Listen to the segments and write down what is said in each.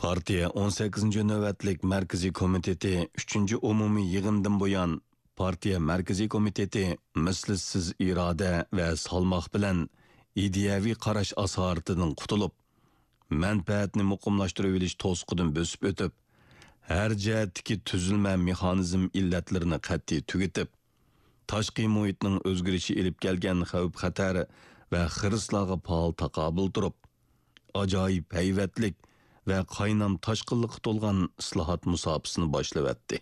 Partiya 18. navbatlik Markaziy komiteti 3. umumiy yig'indan buyon partiya Markaziy komiteti mislsiz iroda va salmoq bilan ideyaviy qarash asoratidan qutulib, manfaatni muqimlashtirib olish to'sqidan bo'sib o'tib, har jihatdagi tuzilma mexanizm illatlarini qat'iy tugatib, tashqi muhitning o'zgarishi elib kelgan xavf-xatar va xirislarga faol taqobil turib, ajoyib hayvatlik ve qaynam taşqınlıqqa to'lgan islohot musofasini boshlab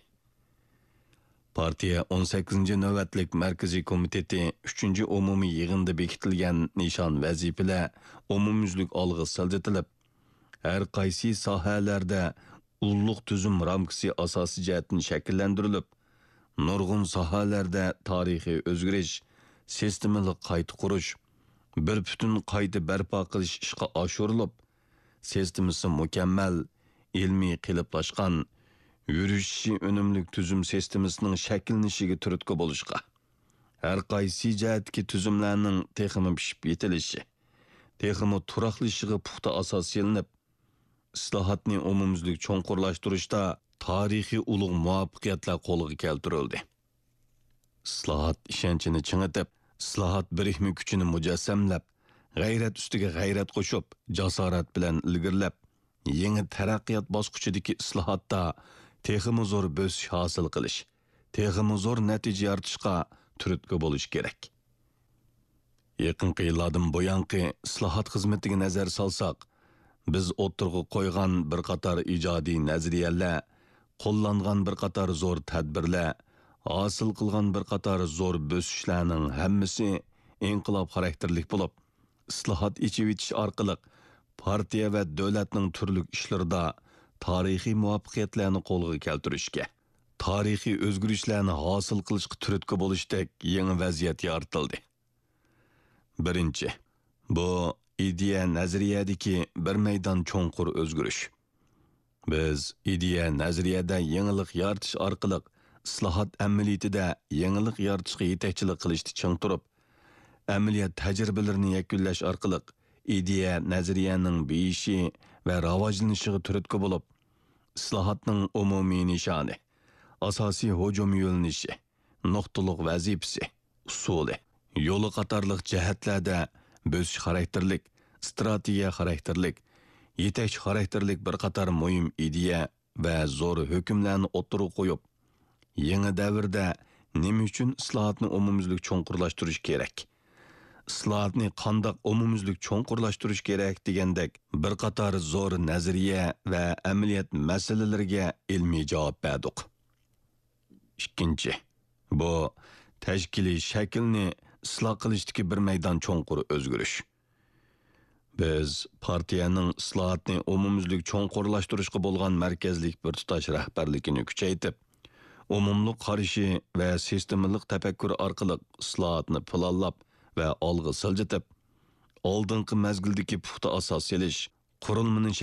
Partiya 18. navbatlik Markaziy komiteti 3. umumiy yig'inda bekitilgan nishon vazifalar umumyuzlik olg'a siljitilib, har qaysi sohalarda ulluq tuzum ramkasi asosiy jihatdan shakllantirilib, nurg'un sohalarda tarixiy o'zgarish, sistemalik qayta qurish, bir butun qayta barpo qilish ishga oshirilib, sistemasi mukammal, ilmiy qiliplashgan, yurishi önümlük tüzüm sistemasining shakllanishiga turtki bo'lishga, har qaysi jihatdagi tuzumlarning texmi pishib yetilishi, texmi turaqlishiga puxta asos yelinib, islohotni umumyuzlik cho'nqurlashtirishda tarixiy ulug' muvaffaqiyatlar qo'lga keltirildi. Islohot ishonchini chingitib, islohot birikmi kuchini mujassamlab, g'ayrat ustiga g'ayrat qo'shib, jasorat bilan ilgirlab, yangi taraqqiyot bosqichidagi islohotda texmi zo'r bo'sish hosil qilish, texmi zo'r natija yoritishga turtki bo'lish kerak. Yaqinqi yillardan buyanqi islohot xizmatiga nazar solsak, biz o'tirg'i qo'ygan bir qator ijodiy nazariyalar, qo'llangan bir qator zo'r tadbirlar, hosil qilgan bir qator zo'r bo'sishlarning hammasi inqilob xarakterlik bo'lib, islohot ichivitish orqali partiya va davlatning turli ishlarida tarixiy muvaffaqiyatlarni qo'lga keltirishga, tarixiy o'zgarishlarni hosil qilishga turtki bo'lishdek yangi vaziyat yaratildi. Birinchi, bu ideya nazariyadagi bir maydon cho'nqur o'zgarish. Biz ideya nazariyada yangilik yaratish orqali islohot amaliyotida yangilik yaratishga yetakchilik qilishni ching turib, amaliyot tajribalarini yakunlash orqali ideya nazariyaning beyishi va rivojlanishiga turtki bo'lib, islohotning umumiy nishoni, asosiy hujum yo'linishi, nuqtaliq vazifasi, usuli, yo'li qatorliq jihatlarda bo'sish xarakterlik, strategiya xarakterlik, yetakchi xarakterlik bir qator muhim ideya va zo'r hukmlarni o'ttirib qo'yib, yangi davrda nima uchun islohotni umumyuzlik cho'nqurlashtirish kerak? Islohotni qandoq umumyuzlik cho'nqurlashtirish kerak degandek bir qator zo'r nazariya va amaliyot masalalariga ilmiy javob berdik. Ikkinchi, bu tashkiliy shaklni isloh qilishdagi bir maydon cho'nqur o'zgarish. Biz partiyaning islohotni umumyuzlik cho'nqurlashtirishga bo'lgan markazlik bir tutash rahbarligini kuchaytirib, umumlik qarashi va sistemalik tafakkur orqali islohotni planlab ve olgı siljitib, oldingi mezgildeki puxta asos selish, qurilmani